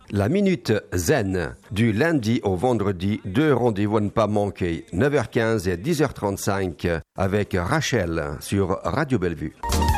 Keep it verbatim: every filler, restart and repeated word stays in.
La Minute Zen, du lundi au vendredi, deux rendez-vous à ne pas manquer, neuf heures quinze et dix heures trente-cinq avec Rachel sur Radio Bellevue.